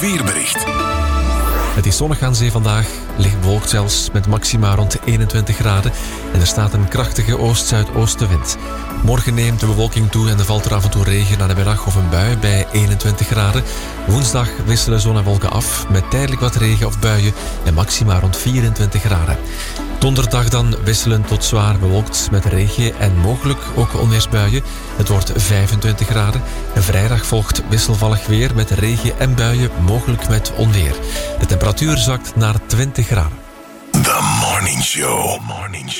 Weerbericht. Het is zonnig aan zee vandaag, licht bewolkt zelfs, met maxima rond 21 graden. En er staat een krachtige oost-zuidoostenwind. Morgen neemt de bewolking toe en er valt er af en toe regen na de middag of een bui bij 21 graden. Woensdag wisselen zon en wolken af, met tijdelijk wat regen of buien en maxima rond 24 graden. Donderdag dan wisselend tot zwaar bewolkt met regen en mogelijk ook onweersbuien. Het wordt 25 graden. En vrijdag volgt wisselvallig weer met regen en buien, mogelijk met onweer. De temperatuur zakt naar 20 graden. The Morning Show.